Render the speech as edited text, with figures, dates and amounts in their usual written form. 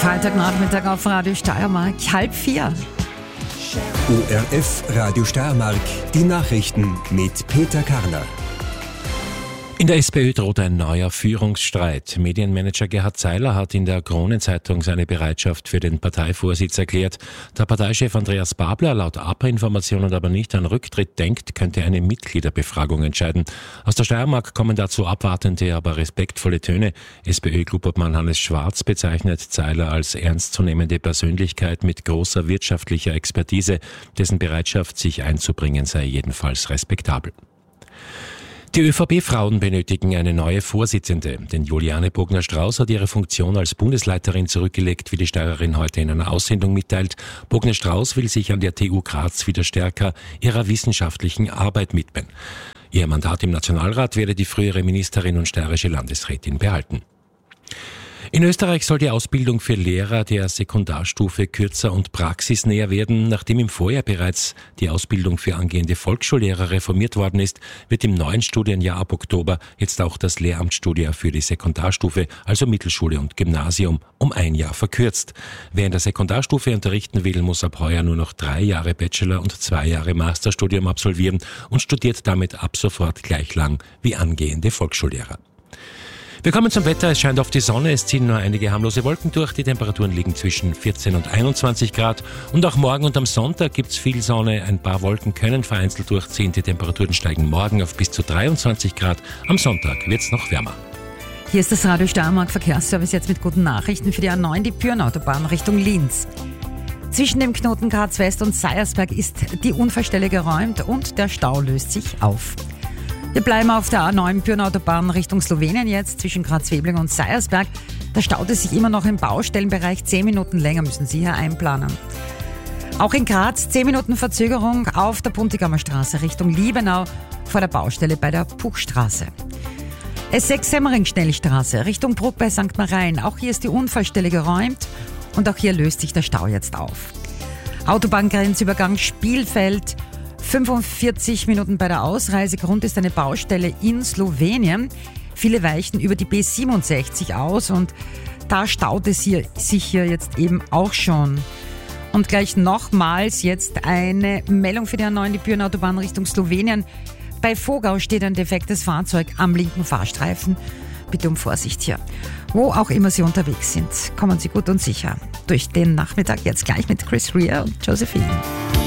Freitagnachmittag auf Radio Steiermark, 3:30. ORF Radio Steiermark, die Nachrichten mit Peter Karner. In der SPÖ droht ein neuer Führungsstreit. Medienmanager Gerhard Zeiler hat in der Kronenzeitung seine Bereitschaft für den Parteivorsitz erklärt. Der Parteichef Andreas Babler laut APA-Informationen aber nicht an Rücktritt denkt, könnte eine Mitgliederbefragung entscheiden. Aus der Steiermark kommen dazu abwartende, aber respektvolle Töne. SPÖ-Klubobmann Hannes Schwarz bezeichnet Zeiler als ernstzunehmende Persönlichkeit mit großer wirtschaftlicher Expertise. Dessen Bereitschaft, sich einzubringen, sei jedenfalls respektabel. Die ÖVP-Frauen benötigen eine neue Vorsitzende, denn Juliane Bogner-Strauß hat ihre Funktion als Bundesleiterin zurückgelegt, wie die Steirerin heute in einer Aussendung mitteilt. Bogner-Strauß will sich an der TU Graz wieder stärker ihrer wissenschaftlichen Arbeit widmen. Ihr Mandat im Nationalrat werde die frühere Ministerin und steirische Landesrätin behalten. In Österreich soll die Ausbildung für Lehrer der Sekundarstufe kürzer und praxisnäher werden. Nachdem im Vorjahr bereits die Ausbildung für angehende Volksschullehrer reformiert worden ist, wird im neuen Studienjahr ab Oktober jetzt auch das Lehramtsstudium für die Sekundarstufe, also Mittelschule und Gymnasium, um 1 Jahr verkürzt. Wer in der Sekundarstufe unterrichten will, muss ab heuer nur noch 3 Jahre Bachelor- und 2 Jahre Masterstudium absolvieren und studiert damit ab sofort gleich lang wie angehende Volksschullehrer. Wir kommen zum Wetter. Es scheint auf die Sonne, es ziehen nur einige harmlose Wolken durch. Die Temperaturen liegen zwischen 14 und 21 Grad. Und auch morgen und am Sonntag gibt's viel Sonne. Ein paar Wolken können vereinzelt durchziehen. Die Temperaturen steigen morgen auf bis zu 23 Grad. Am Sonntag wird's noch wärmer. Hier ist das Radio Steiermark Verkehrsservice jetzt mit guten Nachrichten für die A9, die Pyhrn-Autobahn Richtung Linz. Zwischen dem Knoten Graz West und Seiersberg ist die Unfallstelle geräumt und der Stau löst sich auf. Wir bleiben auf der A9 Pyhrn-Autobahn Richtung Slowenien jetzt, zwischen Graz-Webling und Seiersberg. Da staut es sich immer noch im Baustellenbereich. 10 Minuten länger müssen Sie hier einplanen. Auch in Graz 10 Minuten Verzögerung auf der Puntigammer Straße Richtung Liebenau vor der Baustelle bei der Puchstraße. S6 Semmering-Schnellstraße Richtung Bruck bei St. Marien. Auch hier ist die Unfallstelle geräumt und auch hier löst sich der Stau jetzt auf. Autobahngrenzübergang Spielfeld, 45 Minuten bei der Ausreise. Grund ist eine Baustelle in Slowenien. Viele weichen über die B67 aus und da staut es sich hier jetzt eben auch schon. Und gleich nochmals jetzt eine Meldung für die A9, die Pyhrn-Autobahn Richtung Slowenien. Bei Vogau steht ein defektes Fahrzeug am linken Fahrstreifen. Bitte um Vorsicht hier. Wo auch immer Sie unterwegs sind, kommen Sie gut und sicher durch den Nachmittag jetzt gleich mit Chris Rea und Josephine.